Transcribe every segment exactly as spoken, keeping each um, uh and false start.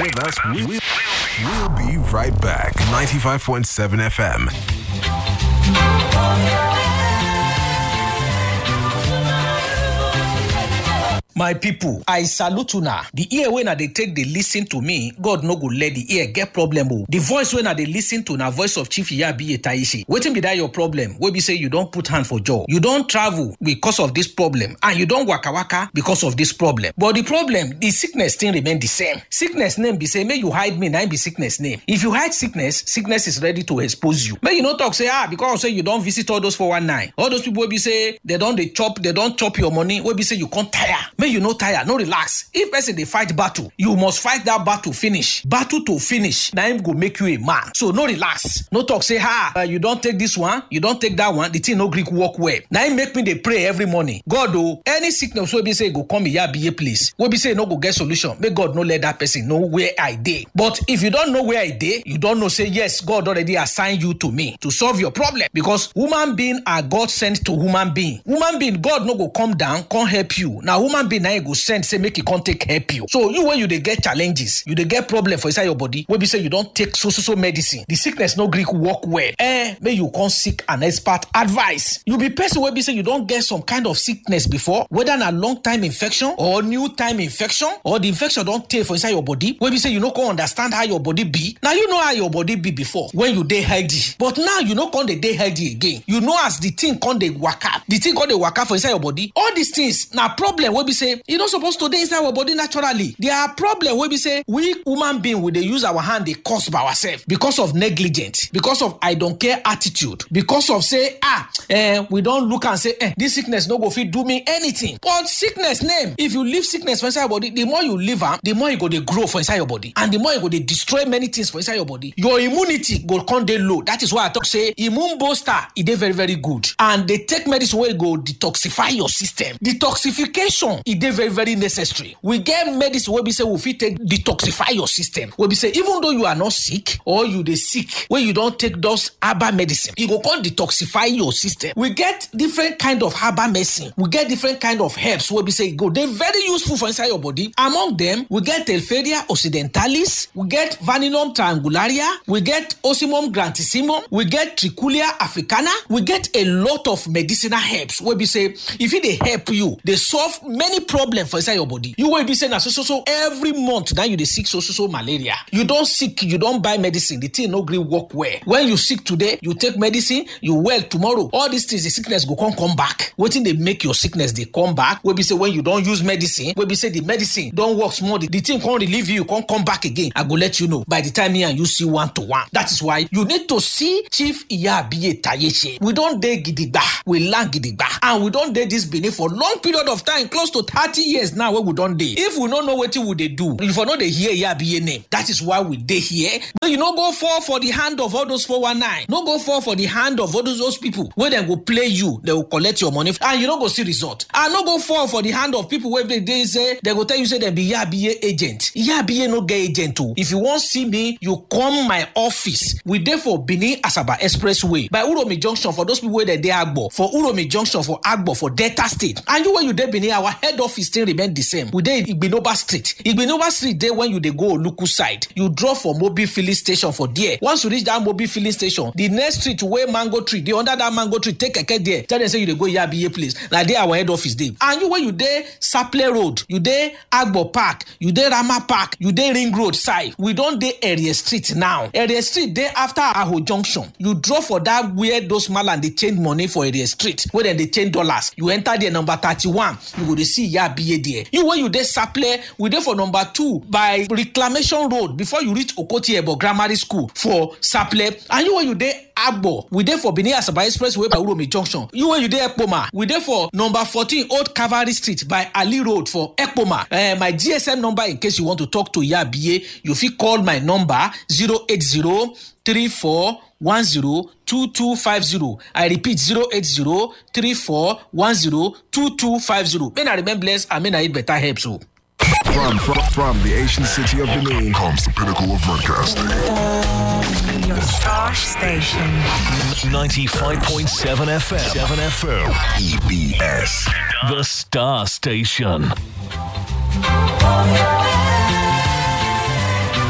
with us. We, we, we'll be right back. ninety-five point seven F M. My people, I salute una. The ear when I they take they listen to me, God no go let the ear get problem. Oh. The voice when I they listen to na voice of Chief Iyabiye Taishi. Waiting be that your problem? Where be say you don't put hand for jaw. You don't travel because of this problem, and you don't waka waka because of this problem. But the problem, the sickness still remain the same. Sickness name be say, may you hide me, now be sickness name. If you hide sickness, sickness is ready to expose you. May you not talk say ah because say you don't visit all those four one nine. All those people will be say they don't they chop, they don't chop your money. Will be say you can't tire. May you no tire, no relax. If person they fight battle, you must fight that battle finish. Battle to finish. Now him go make you a man. So no relax. No talk say ha. Uh, you don't take this one. You don't take that one. The thing no Greek work well. Now him make me they pray every morning. God oh, any sickness will be say go come here be a place. Will be say no go get solution. May God no let that person know where I dey. But if you don't know where I dey, you don't know say yes God already assigned you to me to solve your problem, because human being are God sent to human being. Human being God no go come down, can't help you. Now human being now go send say make it can't take help you. So you when you they get challenges, you they get problem for inside your body. When be say you don't take so so so medicine, the sickness no Greek work well. Eh, may you can't seek an expert advice. You be person where be say you don't get some kind of sickness before, whether a long time infection or new time infection, or the infection don't take for inside your body. When be say you no can understand how your body be. Now you know how your body be before when you dey healthy, but now you know can they dey healthy again. You know as the thing can they work up, the thing can they work up for inside your body. All these things now problem where be say you don't supposed to dey inside our body naturally. There are problem where we say we human being we dey use our hand they cause by ourselves because of negligence, because of I don't care attitude, because of say ah eh, we don't look and say eh, this sickness no go fit do me anything. But sickness name, if you leave sickness for inside your body, the more you leave am, the more you go dey grow for inside your body, and the more you go dey destroy many things for inside your body. Your immunity go come dey low. That is why I talk say immune booster e dey very very good, and they take medicine wey go detoxify your system. Detoxification e dey very very necessary. We get medicine wey be say we fit take detoxify your system. We be say even though you are not sick or you dey sick, when you don't take those herbal medicine, e go come detoxify your system. We get different kind of herbal medicine. We get different kind of herbs wey be say e go dey very useful for inside your body. Among them, we get Telferia occidentalis, we get Vanillum triangularia, we get Ocimum grantissimum, we get Trichulia africana. We get a lot of medicinal herbs wey be say if it dey help you, they solve many problems for inside your body. You will be saying so so so every month now you dey sick so so so malaria. You don't sick, you don't buy medicine, the thing no gree work well. When you sick today, you take medicine, you well tomorrow. All these things, the sickness go come come back. Waiting they make your sickness they come back. We be say when you don't use medicine, we be say the medicine don't work small. The, the thing can't relieve you, you can't come back again. I go let you know by the time me and you see one to one. That is why you need to see Chief Iyabiye Taishi. We don't dey gidigba, we learn gidigba, and we don't dey this beneath for long period of time, close to thirty years now. Where we don't dey. If we don't know what we they do, if we know they hear Iyabiye name, that is why we dey here. No, you no go fall for the hand of all those four one nine. No go fall for the hand of all those, those people where they go play you, they will collect your money, and you don't go see result. And no go fall for the hand of people where they, they say they go tell you say they be Iyabiye agent. Iyabiye no get agent too. If you want see me, you come my office. We dey for Benin Asaba Expressway by Uromi Junction for those people where they dey Agbo, for Uromi Junction for Agbo for Delta State. And you when you dey Benin, our head office still remain the same. We dey Igbinoba Street. Igbinoba Street dey when you dey go Oluku side. You draw for Mobil filling station for there. Once you reach that Mobil filling station, the next street where mango tree, the under that mango tree, take a keke there. Tell them say you dey go Iyabiye place. Like there our head office dey. And you when you dey Saple Road, you dey Agbo Park, you dey Rama Park, you dey Ring Road side. We don't dey Area Street now. Area Street dey after Aho Junction. You draw for that where those malan they change money for Area Street, where then they change dollars. You enter there number thirty-one. You go to see Iyabiye there. You when you dey Saple, we dey for number two by Reclamation Road before you reach Okoti Ebo Grammar School for Saple. And you when you dey Agbo, we dey for Benin Asaba Expressway by Uromi Junction. You when you dey Ekpoma, we dey for number fourteen Old Cavalry Street by Ali Road for Ekpoma. Uh, my G S M number in case you want to talk to Iyabiye, you fit call my number zero eight zero three four one zero two two five zero. I repeat zero eight zero three four one zero two two five zero. May I remain blessed and may I eat better help so. From, from, from the ancient city of Benin comes the pinnacle of broadcasting. Your star station. ninety-five point seven F M. seven F M. E B S. The Star Station.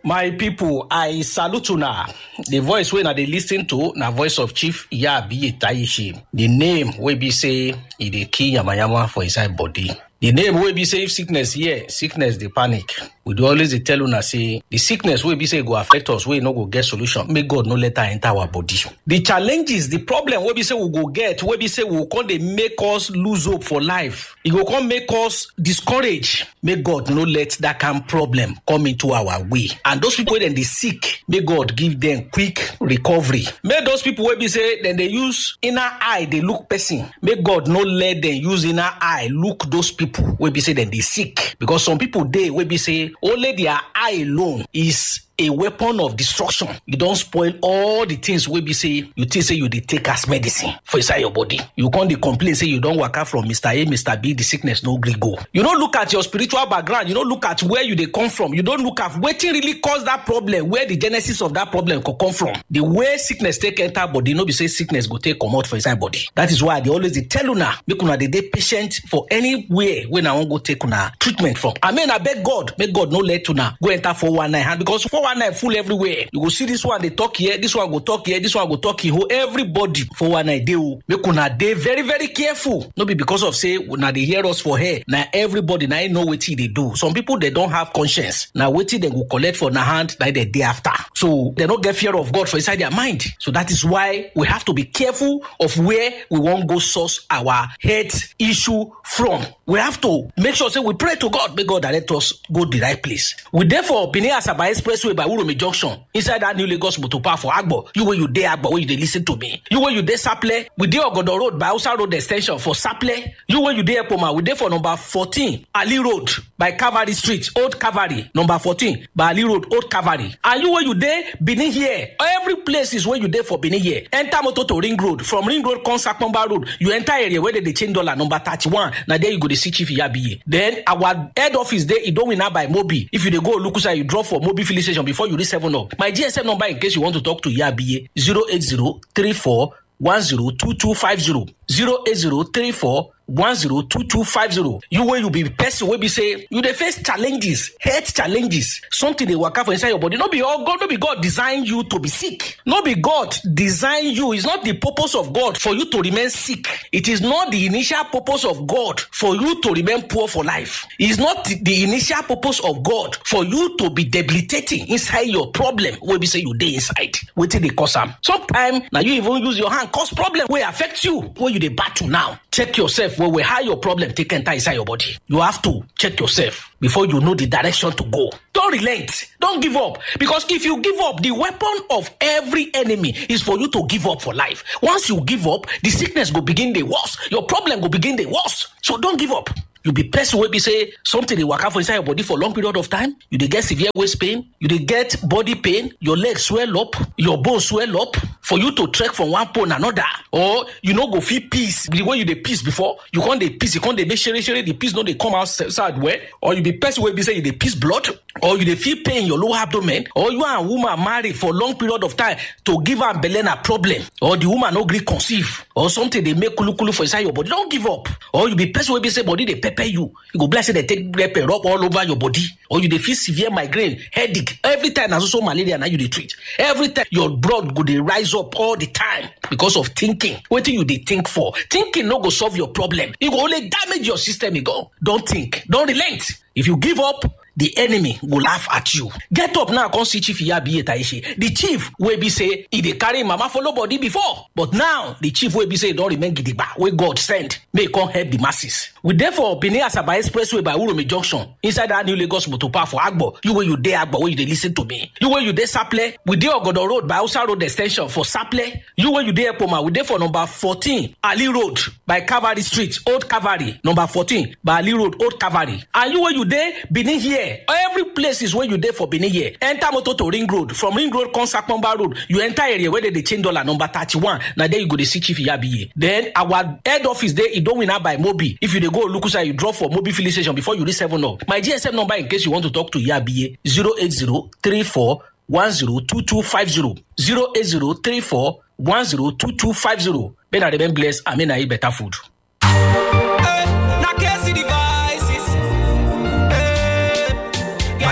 My people, I salute una. The voice wey na dey listen to na voice of Chief Iyabiye Taishi. The name wey be say e dey kill yamayama for inside body. The name wey be say if sickness here, sickness dey panic. We dey always dey tell una say the sickness wey be say go affect us, wey no go get solution, make God no let her enter our body. The challenges, the problem wey be say we go get, wey be say we go come dey make us lose hope for life. E go come make us discourage. Make God no let that kind of problem come into our way. And those people wey dem dey sick, make God give them quick recovery. Make those people wey be say dem dey use inner eye dey look person, make God no let them use inner eye look those people wey be say dem dey sick. Because some people dey wey be say only their eye alone is a weapon of destruction. You don't spoil all the things wey be say you think say you dey take as medicine for inside your body. You can't dey complain say you don't waka from Mister A, Mister B, the sickness no gree go. You don't look at your spiritual background. You don't look at where you dey come from. You don't look at wetin really cause that problem, where the genesis of that problem could come from. The way sickness take enter body, no be say sickness go take come out for inside body. That is why they always dey tell una make una dey dey patient for anywhere when I wan go take una treatment from. I mean, I beg God, make God no let una go enter four one nine hand, because four one nine full everywhere. You go see this one they talk here, this one go talk here, this one go talk here. Everybody four one nine dey o. Make una dey very very careful. No be because of say una dey hear us for here. Now everybody now know wetin they do. Some people they don't have conscience. Now wetin they go collect for na hand like the day after. So they don't get fear of God for inside their mind. So that is why we have to be careful of where we won't go source our health issue from. We have to make sure say we pray to God, may God direct us go the right place. We therefore Benin Asaba Expressway by Uromi Junction inside that new Lagos motor park for Agbo. You where you dey Agbo, where you dey listen to me. You where you dey Saple, we dey Ogodo Road by Hausa Road Extension for Saple. You where you dey Epoma, we dey for number fourteen Ali Road by Cavalry Street, Old Cavalry, number fourteen by Ali Road, Old Cavalry. And you where you dey Benin here, every place is where you dey for Benin here. Enter motor to Ring Road, from Ring Road come Sakpomba Road. You enter area where they dey change dollar number thirty-one. Now there you go to see Chief Iyabiye. Then our head office there, it don't win out by Mobi. If you dey go Lukusa, you drop for Mobi filling station before you reach seven up. My G S M number in case you want to talk to Iyabiye, zero eight zero three four one zero two two five zero. zero eight zero three four one zero two two five zero. You where you be person will be say you dey face challenges, health challenges, something they work out for inside your body. Not be all God, not be God design you to be sick. Not be God design you. It's not the purpose of God for you to remain sick. It is not the initial purpose of God for you to remain poor for life. It's not the, the initial purpose of God for you to be debilitating inside your problem where we say you dey inside. Wait till they cause them. Sometimes now you even use your hand cause problem where affect you where you dey battle now. Check yourself. Well, we how your problem take enter inside your body. You have to check yourself before you know the direction to go. Don't relent. Don't give up. Because if you give up, the weapon of every enemy is for you to give up for life. Once you give up, the sickness will begin the worse. Your problem will begin the worse. So don't give up. You be person wey be say something dey waka for inside your body for long period of time. You dey get severe waist pain. You dey get body pain. Your legs swell up. Your bones swell up. For you to trek from one pole to another, or you no go feel peace the way you dey peace before. You can't dey peace. You can't dey make sure sure the peace no dey come outside well. Or you be person wey be say you dey peace blood. Or you dey feel pain in your lower abdomen. Or you and woman marry for long period of time to give am belle na problem. Or the woman no gree conceive. Or something dey make kulu kulu for inside your body. Don't give up. Or you be person wey be say body dey pepper you. You go bless say they take pepper rub all over your body. Or you dey feel severe migraine, headache. Every time na so malaria now you dey treat. Every time your blood go dey rise up all the time because of thinking. Wetin you dey think for? Thinking no go solve your problem. E go only damage your system. E go. Don't think. Don't relent. If you give up, the enemy will laugh at you. Get up now, come see Chief Iyabiye Taishi. The chief will be say, he dey carry mama follow body before. But now, the chief will be say, don't remain gidigba, where God send, may come help the masses. We therefore, Benin Asaba Expressway by Uromi Junction, inside that new Lagos motor park for Agbo. You where you dey Agbo, where you dey listen to me. You where you dey Saple, we dey Ogodo Road by Hausa Road Extension for Saple. You where you dey Epoma, we dey for number fourteen, Ali Road by Cavalry Street, Old Cavalry, number fourteen, by Ali Road, Old Cavalry. And you where you dey Benin here, every place is where you dey for Benin here. Enter motor to Ring Road. From Ring Road, come Sakpomba Road. You enter area where they, they change dollar number thirty-one. Now there you go to see Chief Iyabiye. Then our head office there, it don't win out by Mobi. If you dey go Lukusa, you drop for Mobi filling station before you reach seven up. My G S M number in case you want to talk to Iyabiye, zero eight zero three four one zero two two five zero. zero eight zero three four one zero two two five zero. May I remain blessed and may I eat better food. My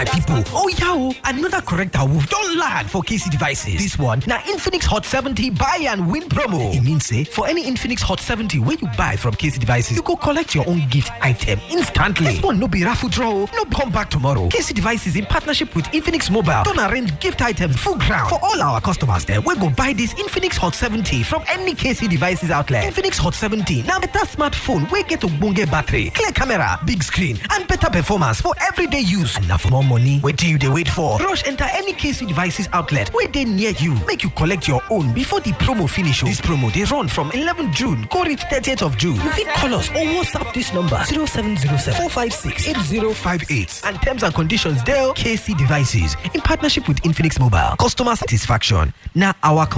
my people. Oh yeah, oh, another correct awoof don land for K C devices. This one na Infinix Hot seventy buy and win promo. E mean say for any Infinix Hot seventy wey you buy from K C devices, you go collect your own gift item instantly. This one no be raffle draw, no come back tomorrow. K C devices in partnership with Infinix Mobile don arrange gift items full ground for all our customers dem wey go buy this Infinix Hot seventy from any K C devices outlet. Infinix Hot seventy na better smartphone wey get ogbonge battery, clear camera, big screen and better performance for everyday use. And na for more money, wetin you dey wait for? Rush enter any K C devices outlet wey dey near you make you collect your own before the promo finish. This promo dey run from eleventh June go reach thirtieth of June. You fit call us or WhatsApp this number zero seven zero seven four five six eight zero five eight and terms and conditions dey. K C devices in partnership with Infinix Mobile. Customer satisfaction na our